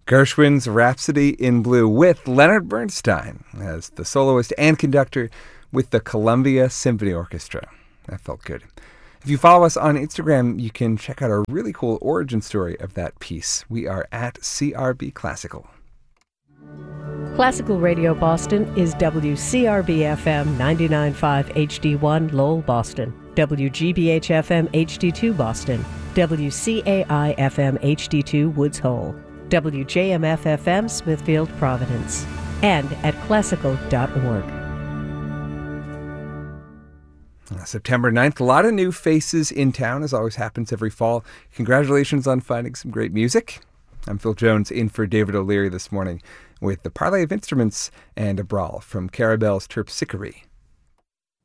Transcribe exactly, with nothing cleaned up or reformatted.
Gershwin's Rhapsody in Blue with Leonard Bernstein as the soloist and conductor with the Columbia Symphony Orchestra. That felt good. If you follow us on Instagram, you can check out a really cool origin story of that piece. We are at C R B Classical. Classical Radio Boston is W C R B F M ninety-nine point five H D one Lowell, Boston, W G B H F M H D two Boston, W C A I F M H D two Woods Hole, W J M F F M Smithfield, Providence, and at classical dot org. September ninth, a lot of new faces in town, as always happens every fall. Congratulations on finding some great music. I'm Phil Jones, in for David O'Leary this morning with the Parley of Instruments and a brawl from Carabelle's Terpsichore.